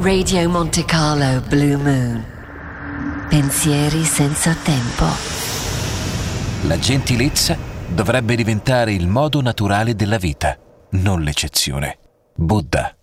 Radio Monte Carlo Blue Moon. Pensieri senza tempo. La gentilezza dovrebbe diventare il modo naturale della vita, non l'eccezione. Buddha.